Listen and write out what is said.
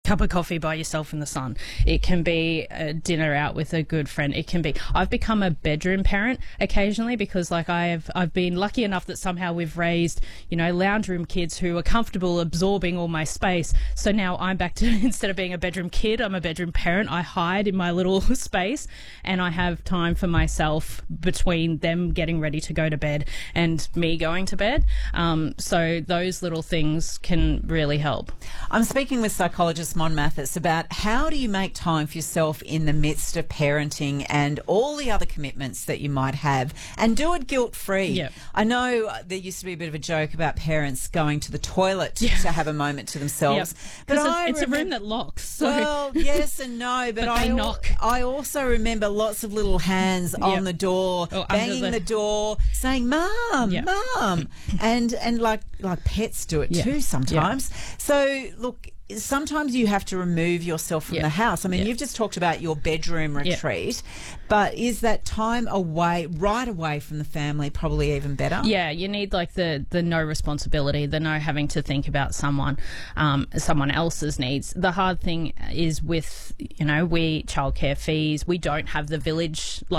cup of coffee by yourself in the sun. It can be a dinner out with a good friend. It can be, I've become a bedroom parent occasionally because like I've been lucky enough that somehow we've raised, you know, lounge room kids who are comfortable absorbing all my space. So now I'm back to, instead of being a bedroom kid, I'm a bedroom parent. I hide in my little space and I have time for myself between them getting ready to go to bed and me going to bed. So those little things can really help. I'm speaking with psychologist Mon Mathis about how do you make time for yourself in the midst of parenting and all the other commitments that you might have, and do it guilt-free. Yep. I know there used to be a bit of a joke about parents going to the toilet to have a moment to themselves. Yep. But it's a room that locks. So. Well, yes and no, but they knock. I also remember lots of little hands on the door, banging the door, saying, "Mum, Mum," and like pets do it too sometimes. So look, sometimes you have to remove yourself from the house. I mean, you've just talked about your bedroom retreat, but is that time away, right away from the family, probably even better? Yeah, you need like the no responsibility, the no having to think about someone else's needs. The hard thing is with, you know, childcare fees, we don't have the village like